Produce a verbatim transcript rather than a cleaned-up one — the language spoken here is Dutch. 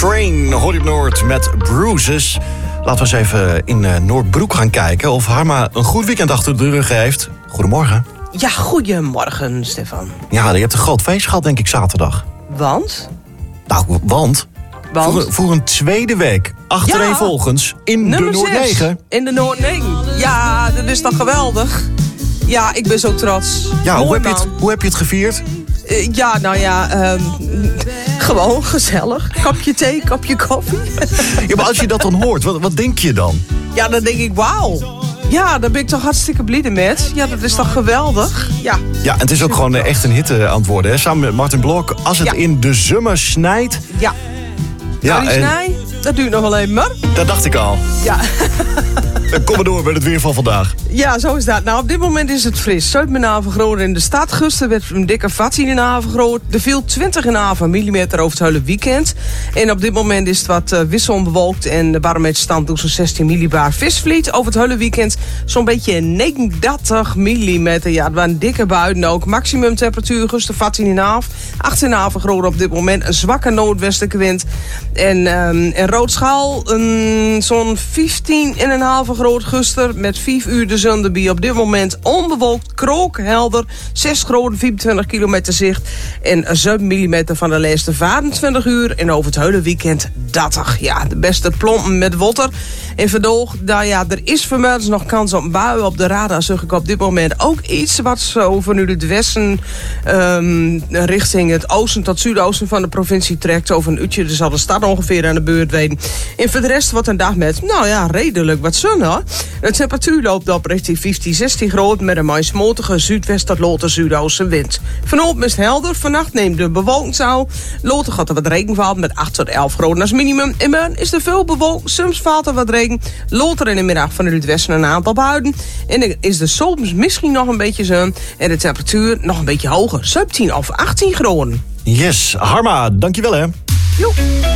Train, hoor je op Noord met Bruises. Laten we eens even in uh, Noordbroek gaan kijken of Harma een goed weekend achter de rug heeft. Goedemorgen. Ja, goedemorgen, Stefan. Ja, je hebt een groot feest gehad, denk ik, zaterdag. Want? Nou, want... Want? Voor, voor een tweede week, achtereenvolgens, ja, in Nummer de Noord negen. In de Noord negen. Ja, dat is toch geweldig? Ja, ik ben zo trots. Ja, Mooi, hoe, heb je het, man. hoe heb je het gevierd? Uh, ja, nou ja, um, gewoon gezellig. Kopje thee, kopje koffie. Ja, maar als je dat dan hoort, wat, wat denk je dan? Ja, dan denk ik, wauw. Ja, daar ben ik toch hartstikke blij met. Ja, dat is toch geweldig? Ja, Ja, en het is ook gewoon uh, echt een hitte aan het worden, hè? Samen met Martin Blok. Als het Ja. in de zomer snijdt... ja. Ja, Die en snij, dat duurt nog wel even, maar. dat dacht ik al. Ja. Kom maar door met het weer van vandaag. Ja, zo is dat. Nou, op dit moment is het fris. Zuid met Havengroot in de stad. Gisteren werd een dikke vatzien in Havengroot. Er viel twintig in Haven millimeter over het hele weekend. En op dit moment is het wat uh, wisselbewolkt. En de barometerstand doet zo'n zestien millibar. Visvliet over het hele weekend zo'n beetje negenendertig millimeter. Ja, het waren dikke buien ook. Maximum temperatuur gisteren vatzien in Haven. achttien in Havengroot op dit moment. Een zwakke noordwestelijke wind. En um, in Roodschaal um, zo'n vijftien in een halve groot gisteren met vijf uur de zon erbij. Op dit moment onbewolkt, krookhelder, zes grote, vierentwintig kilometer zicht en zeven millimeter van de laatste vijfentwintig uur en over het hele weekend dertig. Ja, de beste plompen met water. En verdoog, nou ja, er is vanmiddag nog kans op buien op de radar. Zeg ik op dit moment ook iets wat zo vanuit het westen um, richting het oosten tot zuidoosten van de provincie trekt. Over een uurtje, dus zal de stad ongeveer aan de beurt weten. En voor de rest wordt een dag met, nou ja, redelijk wat zon hoor. De temperatuur loopt op richting vijftien, zestien graden met een maismotige zuidwest tot lote zuidoosten wind. Vanavond is het helder, vannacht neemt de bewolking toe. Loten gaat er wat regen vallen met acht tot elf graden als minimum. En morgen is er veel bewolking, soms valt er wat regen. Loter in de middag vanuit het westen een aantal buien. En dan is de soms misschien nog een beetje zon. En de temperatuur nog een beetje hoger, zeventien of achttien graden. Yes, Harma, dankjewel hè. Joep.